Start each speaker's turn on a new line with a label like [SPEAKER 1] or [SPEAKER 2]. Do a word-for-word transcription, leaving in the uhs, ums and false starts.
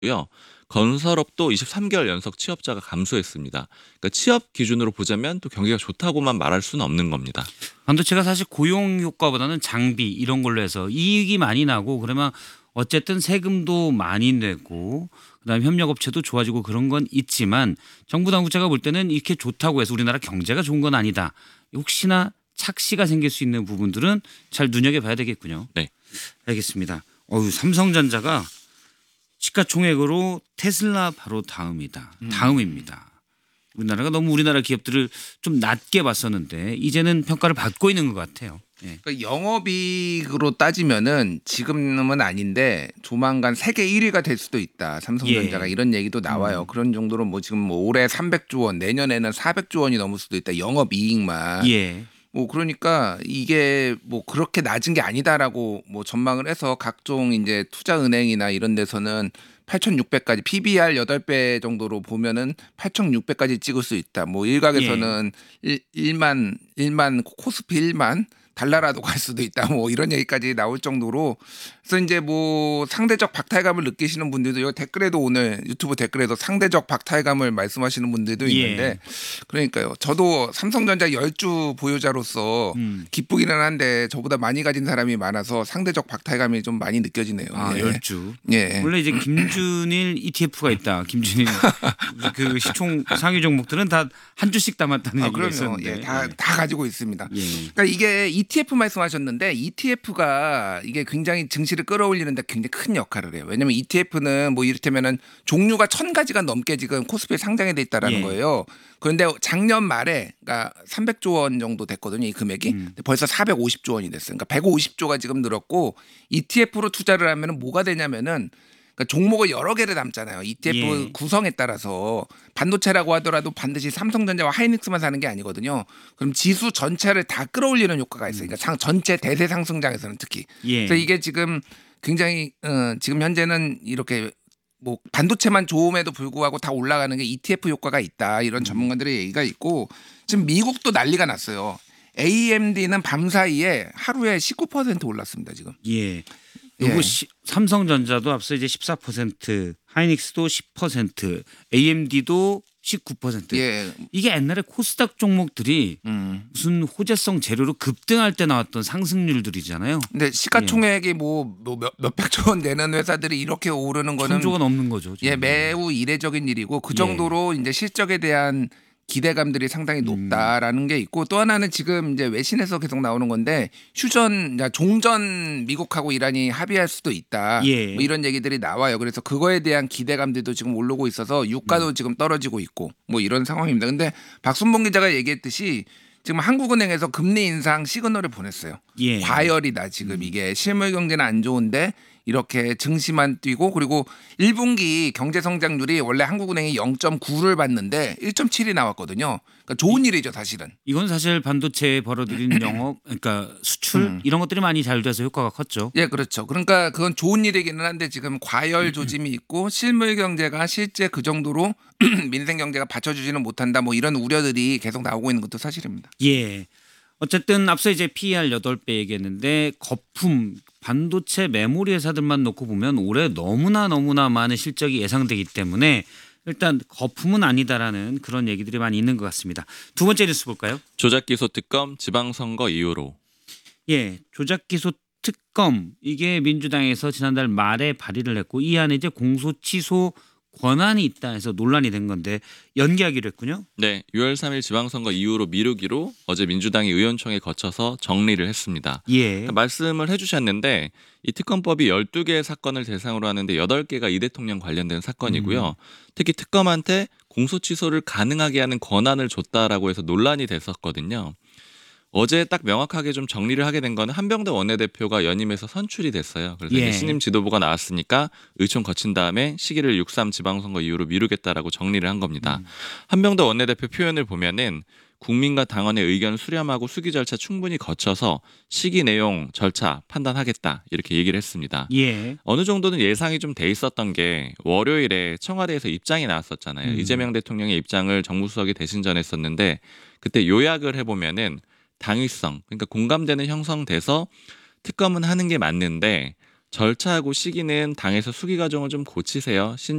[SPEAKER 1] 고요. 건설업도 이십삼 개월 연속 취업자가 감소했습니다. 그러니까 취업 기준으로 보자면 또 경기가 좋다고만 말할 수는 없는 겁니다.
[SPEAKER 2] 반도체가 사실 고용 효과보다는 장비 이런 걸로 해서 이익이 많이 나고 그러면 어쨌든 세금도 많이 내고 그다음에 협력업체도 좋아지고 그런 건 있지만 정부 당국자가 볼 때는 이렇게 좋다고 해서 우리나라 경제가 좋은 건 아니다. 혹시나 착시가 생길 수 있는 부분들은 잘 눈여겨봐야 되겠군요.
[SPEAKER 1] 네.
[SPEAKER 2] 알겠습니다. 어유 삼성전자가 시가총액으로 테슬라 바로 다음이다.
[SPEAKER 3] 음.
[SPEAKER 2] 다음입니다. 우리나라가 너무 우리나라 기업들을 좀 낮게 봤었는데 이제는 평가를 받고 있는 것 같아요. 예.
[SPEAKER 3] 그러니까 영업이익으로 따지면은 지금은 아닌데 조만간 세계 일 위가 될 수도 있다. 삼성전자가
[SPEAKER 2] 예.
[SPEAKER 3] 이런 얘기도 나와요.
[SPEAKER 2] 음.
[SPEAKER 3] 그런 정도로 뭐 지금 뭐 올해 삼백조 원, 내년에는 사백조 원이 넘을 수도 있다. 영업이익만.
[SPEAKER 2] 예.
[SPEAKER 3] 뭐 그러니까 이게 뭐 그렇게 낮은 게 아니다라고 뭐 전망을 해서 각종 이제 투자은행이나 이런 데서는 팔천육백까지 피비알 여덟 배 정도로 보면은 팔천육백까지 찍을 수 있다. 뭐 일각에서는 일, 일만 일만 코스피 일만 달러라도 갈 수도 있다. 뭐 이런 얘기까지 나올 정도로 그래서 이제 뭐 상대적 박탈감을 느끼시는 분들도 이 댓글에도 오늘 유튜브 댓글에도 상대적 박탈감을 말씀하시는 분들도 있는데
[SPEAKER 2] 예.
[SPEAKER 3] 그러니까요. 저도 삼성전자 열주 보유자로서
[SPEAKER 2] 음.
[SPEAKER 3] 기쁘기는 한데 저보다 많이 가진 사람이 많아서 상대적 박탈감이 좀 많이 느껴지네요.
[SPEAKER 2] 아,
[SPEAKER 3] 예.
[SPEAKER 2] 열주.
[SPEAKER 3] 예.
[SPEAKER 2] 원래 이제 김준일 이티에프가 있다. 김준일 그 시총 상위 종목들은 다 한 주씩 담았다는
[SPEAKER 3] 아,
[SPEAKER 2] 얘기가
[SPEAKER 3] 그럼요.
[SPEAKER 2] 있었는데.
[SPEAKER 3] 예, 다,
[SPEAKER 2] 예.
[SPEAKER 3] 다 가지고 있습니다.
[SPEAKER 2] 예.
[SPEAKER 3] 그러니까 이게 이티에프 말씀하셨는데 이티에프가 이게 굉장히 증시를 끌어올리는데 굉장히 큰 역할을 해요. 왜냐하면 이티에프는 뭐 이를테면은 종류가 천 가지가 넘게 지금 코스피에 상장이 돼 있다라는
[SPEAKER 2] 예.
[SPEAKER 3] 거예요. 그런데 작년 말에 그러니까 삼백조 원 정도 됐거든요. 이 금액이
[SPEAKER 2] 음.
[SPEAKER 3] 벌써 사백오십조 원이 됐어요. 그러니까 백오십조가 지금 늘었고 이티에프로 투자를 하면은 뭐가 되냐면은 그러니까 종목을 여러 개를 담잖아요. 이티에프
[SPEAKER 2] 예.
[SPEAKER 3] 구성에 따라서 반도체라고 하더라도 반드시 삼성전자와 하이닉스만 사는 게 아니거든요. 그럼 지수 전체를 다 끌어올리는 효과가 있어요. 그러니까 상, 전체 대세 상승장에서는 특히.
[SPEAKER 2] 예.
[SPEAKER 3] 그래서 이게 지금 굉장히 어, 지금 현재는 이렇게 뭐 반도체만 좋음에도 불구하고 다 올라가는 게 이티에프 효과가 있다. 이런 전문가들의 얘기가 있고 지금 미국도 난리가 났어요. 에이엠디는 밤 사이에 하루에 십구 퍼센트 올랐습니다. 지금.
[SPEAKER 2] 예. 그리고
[SPEAKER 3] 예.
[SPEAKER 2] 시, 삼성전자도 앞서 이제 십사 퍼센트, 하이닉스도 십 퍼센트, 에이엠디도 십구 퍼센트.
[SPEAKER 3] 예.
[SPEAKER 2] 이게 옛날에 코스닥 종목들이
[SPEAKER 3] 음.
[SPEAKER 2] 무슨 호재성 재료로 급등할 때 나왔던 상승률들이잖아요.
[SPEAKER 3] 근데 시가총액이 뭐, 뭐 몇, 몇백조 원 되는 회사들이 이렇게 오르는 거는
[SPEAKER 2] 천조가 넘는 거죠. 지금.
[SPEAKER 3] 예, 매우 이례적인 일이고 그
[SPEAKER 2] 예.
[SPEAKER 3] 정도로 이제 실적에 대한 기대감들이 상당히
[SPEAKER 2] 음.
[SPEAKER 3] 높다라는 게 있고 또 하나는 지금 이제 외신에서 계속 나오는 건데 휴전, 야, 종전 미국하고 이란이 합의할 수도 있다.
[SPEAKER 2] 예.
[SPEAKER 3] 뭐 이런 얘기들이 나와요. 그래서 그거에 대한 기대감들도 지금 오르고 있어서 유가도
[SPEAKER 2] 음.
[SPEAKER 3] 지금 떨어지고 있고 뭐 이런 상황입니다. 근데 박순봉 기자가 얘기했듯이 지금 한국은행에서 금리 인상 시그널을 보냈어요.
[SPEAKER 2] 예.
[SPEAKER 3] 과열이다 지금 이게 실물 경제는 안 좋은데 이렇게 증시만 뛰고 그리고 일 분기 경제 성장률이 원래 한국은행이 영 점 구를 봤는데 일 점 칠이 나왔거든요. 그러니까 좋은 일이죠 사실은.
[SPEAKER 2] 이건 사실 반도체에 벌어들인 영업, 그러니까 수출
[SPEAKER 3] 음.
[SPEAKER 2] 이런 것들이 많이 잘 돼서 효과가 컸죠.
[SPEAKER 3] 예, 그렇죠. 그러니까 그건 좋은 일이기는 한데 지금 과열 조짐이 있고 실물 경제가 실제 그 정도로 민생 경제가 받쳐주지는 못한다. 뭐 이런 우려들이 계속 나오고 있는 것도 사실입니다.
[SPEAKER 2] 예. 어쨌든 앞서 이제 피이알 여덟 배 얘기했는데 거품 반도체 메모리 회사들만 놓고 보면 올해 너무나 너무나 많은 실적이 예상되기 때문에 일단 거품은 아니다라는 그런 얘기들이 많이 있는 것 같습니다. 두 번째 뉴스 볼까요?
[SPEAKER 1] 조작기소 특검 지방선거 이후로.
[SPEAKER 2] 예, 조작기소 특검 이게 민주당에서 지난달 말에 발의를 했고 이 안에 이제 공소 취소 권한이 있다 해서 논란이 된 건데 연기하기로 했군요.
[SPEAKER 1] 네, 유월 삼일 지방선거 이후로 미루기로 어제 민주당이 의원총회 거쳐서 정리를 했습니다.
[SPEAKER 2] 예.
[SPEAKER 1] 그러니까 말씀을 해주셨는데 이 특검법이 열두 개의 사건을 대상으로 하는데 여덟 개가 이 대통령 관련된 사건이고요.
[SPEAKER 2] 음.
[SPEAKER 1] 특히 특검한테 공소 취소를 가능하게 하는 권한을 줬다라고 해서 논란이 됐었거든요. 어제 딱 명확하게 좀 정리를 하게 된 거는 한병대 원내대표가 연임해서 선출이 됐어요. 그래서
[SPEAKER 2] 예.
[SPEAKER 1] 이제 신임 지도부가 나왔으니까 의총 거친 다음에 시기를 육삼 지방선거 이후로 미루겠다라고 정리를 한 겁니다.
[SPEAKER 2] 음.
[SPEAKER 1] 한병대 원내대표 표현을 보면은 국민과 당원의 의견 수렴하고 수기 절차 충분히 거쳐서 시기 내용 절차 판단하겠다 이렇게 얘기를 했습니다.
[SPEAKER 2] 예.
[SPEAKER 1] 어느 정도는 예상이 좀 돼 있었던 게 월요일에 청와대에서 입장이 나왔었잖아요.
[SPEAKER 2] 음.
[SPEAKER 1] 이재명 대통령의 입장을 정무수석이 대신 전했었는데 그때 요약을 해보면은 당위성, 그러니까 공감대는 형성돼서 특검은 하는 게 맞는데 절차하고 시기는 당에서 수기 과정을 좀 고치세요. 신